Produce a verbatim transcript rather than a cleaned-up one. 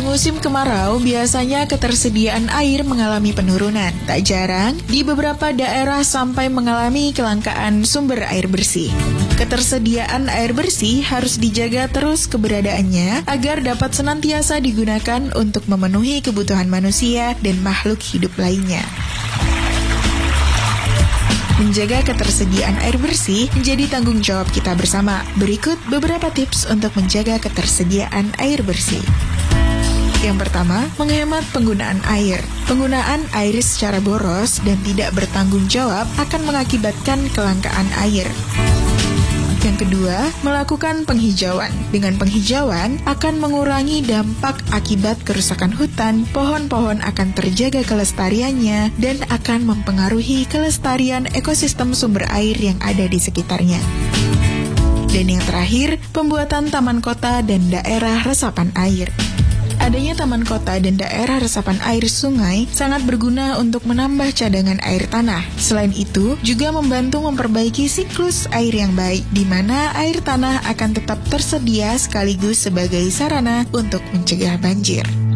musim kemarau, biasanya ketersediaan air mengalami penurunan. Tak jarang, di beberapa daerah sampai mengalami kelangkaan sumber air bersih. Ketersediaan air bersih harus dijaga terus keberadaannya agar dapat senantiasa digunakan untuk memenuhi kebutuhan manusia dan makhluk hidup lainnya. Menjaga ketersediaan air bersih menjadi tanggung jawab kita bersama. Berikut beberapa tips untuk menjaga ketersediaan air bersih. Yang pertama, menghemat penggunaan air. Penggunaan air secara boros dan tidak bertanggung jawab akan mengakibatkan kelangkaan air. Yang kedua, melakukan penghijauan. Dengan penghijauan akan mengurangi dampak akibat kerusakan hutan, pohon-pohon akan terjaga kelestariannya, dan akan mempengaruhi kelestarian ekosistem sumber air yang ada di sekitarnya. Dan yang terakhir, pembuatan taman kota dan daerah resapan air. Adanya taman kota dan daerah resapan air sungai sangat berguna untuk menambah cadangan air tanah. Selain itu, juga membantu memperbaiki siklus air yang baik, di mana air tanah akan tetap tersedia sekaligus sebagai sarana untuk mencegah banjir.